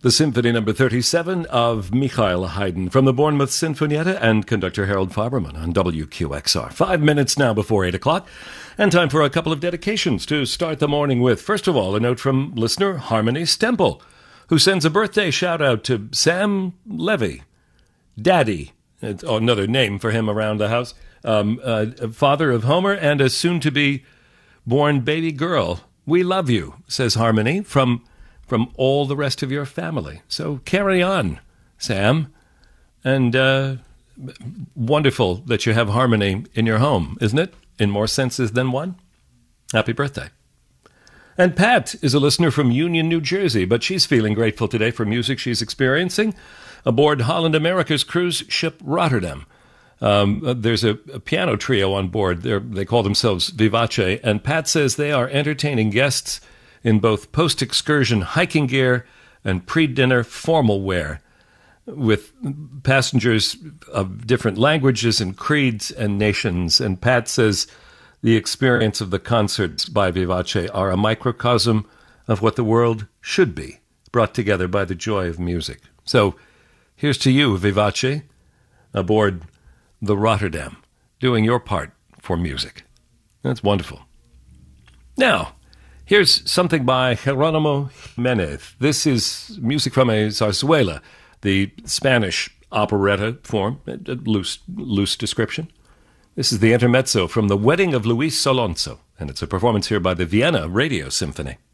The Symphony Number 37 of Michael Haydn from the Bournemouth Sinfonietta and conductor Harold Farberman on WQXR. 5 minutes now before 8 o'clock, and time for a couple of dedications to start the morning with. First of all, a note from listener Harmony Stemple, who sends a birthday shout-out to Sam Levy, Daddy, another name for him around the house, father of Homer and a soon-to-be born baby girl. We love you, says Harmony, from all the rest of your family. So carry on, Sam. And wonderful that you have harmony in your home, isn't it? In more senses than one. Happy birthday. And Pat is a listener from Union, New Jersey, but she's feeling grateful today for music she's experiencing aboard Holland America's cruise ship Rotterdam. There's a piano trio on board. They call themselves Vivace, and Pat says they are entertaining guests in both post-excursion hiking gear and pre-dinner formal wear, with passengers of different languages and creeds and nations. And Pat says the experience of the concerts by Vivace are a microcosm of what the world should be, brought together by the joy of music. So here's to you, Vivace, aboard the Rotterdam, doing your part for music. That's wonderful. Now, here's something by Geronimo Jimenez. This is music from a zarzuela, the Spanish operetta form, a loose description. This is the intermezzo from The Wedding of Luis Alonso, and it's a performance here by the Vienna Radio Symphony.